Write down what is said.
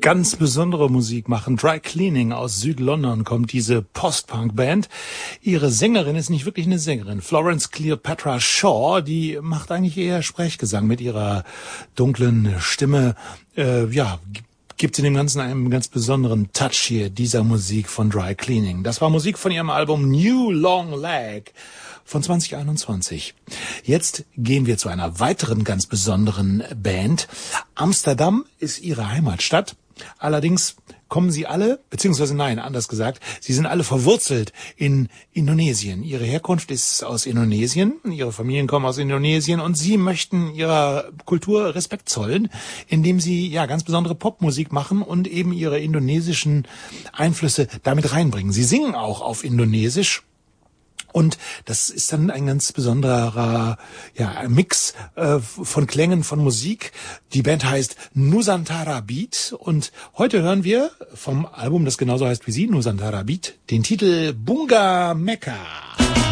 ganz besondere Musik machen. Dry Cleaning aus Süd-London kommt diese Post-Punk-Band. Ihre Sängerin ist nicht wirklich eine Sängerin. Florence Cleopatra Shaw, die macht eigentlich eher Sprechgesang mit ihrer dunklen Stimme. Gibt in dem Ganzen einen ganz besonderen Touch hier dieser Musik von Dry Cleaning. Das war Musik von ihrem Album New Long Leg von 2021. Jetzt gehen wir zu einer weiteren ganz besonderen Band. Amsterdam ist ihre Heimatstadt. Allerdings kommen sie alle, beziehungsweise nein, anders gesagt, sie sind alle verwurzelt in Indonesien. Ihre Herkunft ist aus Indonesien, ihre Familien kommen aus Indonesien und sie möchten ihrer Kultur Respekt zollen, indem sie ganz besondere Popmusik machen und eben ihre indonesischen Einflüsse damit reinbringen. Sie singen auch auf Indonesisch. Und das ist dann ein ganz besonderer Mix von Klängen von Musik. Die Band heißt Nusantara Beat und heute hören wir vom Album, das genauso heißt wie sie, Nusantara Beat, den Titel Bunga Mecca.